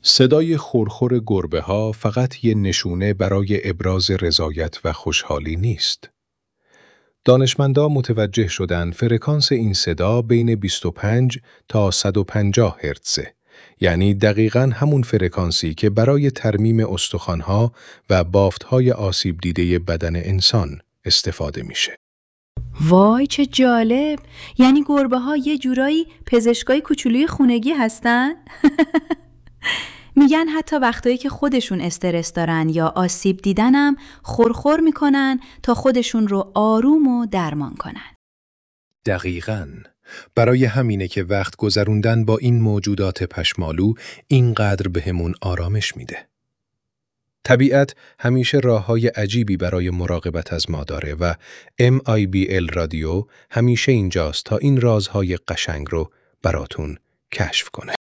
صدای خرخر گربه‌ها فقط یه نشونه برای ابراز رضایت و خوشحالی نیست. دانشمندان متوجه شدند فرکانس این صدا بین 25 تا 150 هرتزه. یعنی دقیقاً همون فرکانسی که برای ترمیم استخوان‌ها و بافت‌های آسیب دیده بدن انسان استفاده میشه. وای چه جالب! یعنی گربه‌ها یه جورایی پزشکای کوچولوی خونگی هستن؟ میگن حتی وقتایی که خودشون استرس دارن یا آسیب دیدنم خورخور میکنن تا خودشون رو آروم و درمان کنن. دقیقاً. برای همینه که وقت گذروندن با این موجودات پشمالو اینقدر بهمون آرامش میده. طبیعت همیشه راه‌های عجیبی برای مراقبت از ما داره و MIBL رادیو همیشه اینجاست تا این رازهای قشنگ رو براتون کشف کنه.